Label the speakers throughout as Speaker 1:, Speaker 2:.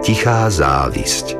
Speaker 1: Tichá závisť.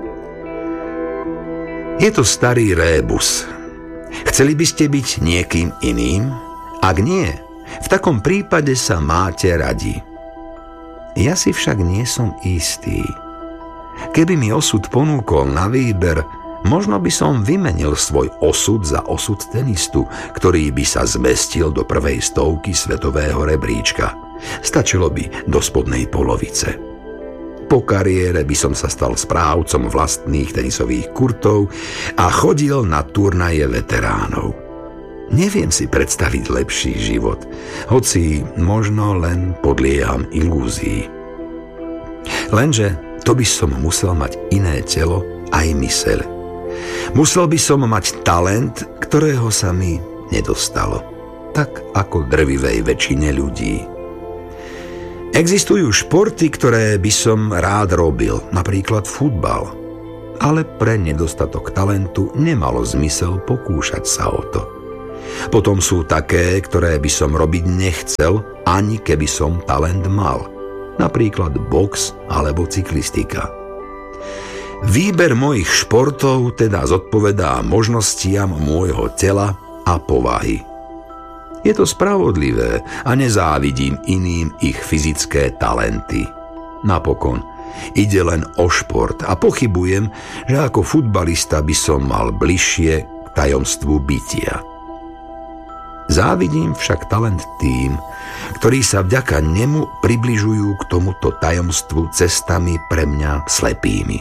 Speaker 1: Je to starý rébus. Chceli by ste byť niekým iným? Ak nie, v takom prípade sa máte radi. Ja si však nie som istý. Keby mi osud ponúkol na výber, možno by som vymenil svoj osud za osud tenistu, ktorý by sa zmestil do prvej stovky svetového rebríčka. Stačilo by do spodnej polovice. Po kariére by som sa stal správcom vlastných tenisových kurtov a chodil na turnaje veteránov. Neviem si predstaviť lepší život, hoci možno len podlieham ilúzii. Lenže to by som musel mať iné telo aj myseľ. Musel by som mať talent, ktorého sa mi nedostalo, tak ako drvivej väčšine ľudí. Existujú športy, ktoré by som rád robil, napríklad futbal, ale pre nedostatok talentu nemalo zmysel pokúšať sa o to. Potom sú také, ktoré by som robiť nechcel, ani keby som talent mal, napríklad box alebo cyklistika. Výber mojich športov teda zodpovedá možnostiam môjho tela a povahy. Je to spravodlivé a nezávidím iným ich fyzické talenty. Napokon ide len o šport a pochybujem, že ako futbalista by som mal bližšie k tajomstvu bytia. Závidím však talent tým, ktorí sa vďaka nemu približujú k tomuto tajomstvu cestami pre mňa slepými.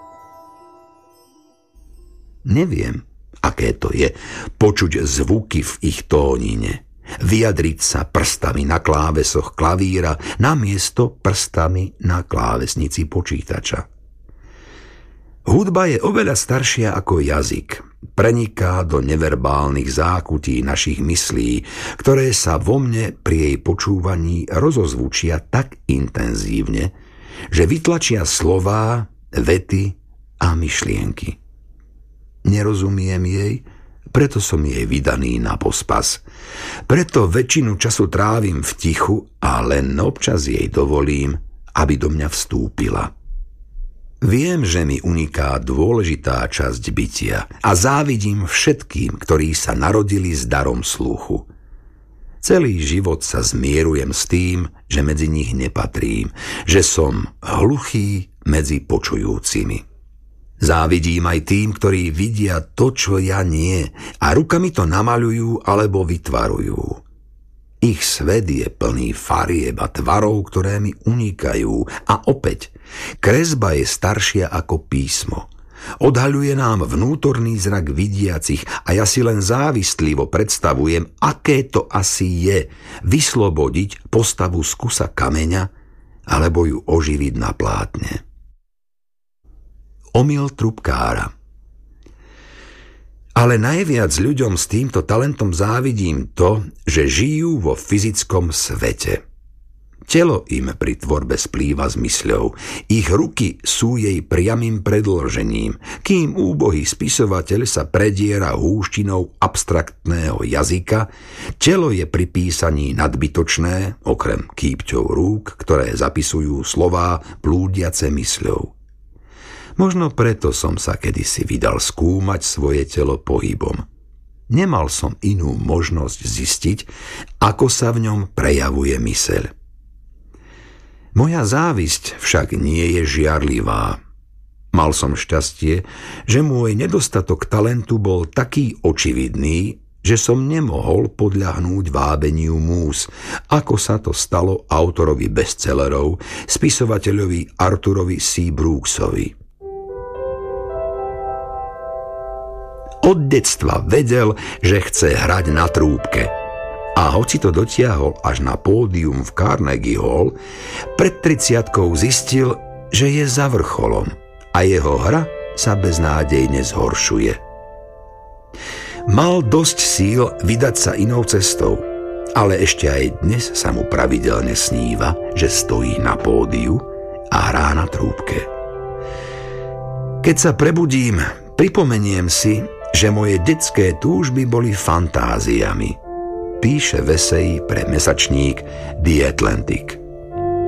Speaker 1: Neviem, aké to je počuť zvuky v ich tónine, vyjadriť sa prstami na klávesoch klavíra namiesto prstami na klávesnici počítača. Hudba je oveľa staršia ako jazyk. Preniká do neverbálnych zákutí našich myslí, ktoré sa vo mne pri jej počúvaní rozozvučia tak intenzívne, že vytlačia slová, vety a myšlienky. Nerozumiem jej, preto som jej vydaný na pospas. Preto väčšinu času trávim v tichu a len občas jej dovolím, aby do mňa vstúpila. Viem, že mi uniká dôležitá časť bytia a závidím všetkým, ktorí sa narodili s darom sluchu. Celý život sa zmierujem s tým, že medzi nich nepatrím, že som hluchý medzi počujúcimi. Závidím aj tým, ktorí vidia to, čo ja nie, a rukami to namaľujú alebo vytvarujú. Ich svet je plný farieb a tvarov, ktoré mi unikajú. A opäť, kresba je staršia ako písmo. Odhaľuje nám vnútorný zrak vidiacich a ja si len závistlivo predstavujem, aké to asi je vyslobodiť postavu z kusa kameňa alebo ju oživiť na plátne. Omyl trubkára. Ale najviac ľuďom s týmto talentom závidím to, že žijú vo fyzickom svete. Telo im pri tvorbe splýva s mysľou. Ich ruky sú jej priamym predĺžením, kým úbohý spisovateľ sa prediera húštinou abstraktného jazyka, telo je pri písaní nadbytočné, okrem kýpťov rúk, ktoré zapisujú slová blúdiace mysľou. Možno preto som sa kedysi vydal skúmať svoje telo pohybom. Nemal som inú možnosť zistiť, ako sa v ňom prejavuje myseľ. Moja závisť však nie je žiarlivá. Mal som šťastie, že môj nedostatok talentu bol taký očividný, že som nemohol podľahnúť vábeniu múz, ako sa to stalo autorovi bestsellerov, spisovateľovi Arthurovi C. Brooksovi. Od detstva vedel, že chce hrať na trúbke. A hoci to dotiahol až na pódium v Carnegie Hall, pred 30-kou zistil, že je za vrcholom a jeho hra sa beznádejne zhoršuje. Mal dosť síl vydať sa inou cestou, ale ešte aj dnes sa mu pravidelne sníva, že stojí na pódiu a hrá na trúbke. Keď sa prebudím, pripomeniem si, že moje detské túžby boli fantáziami. Píše v eseji pre mesačník The Atlantic.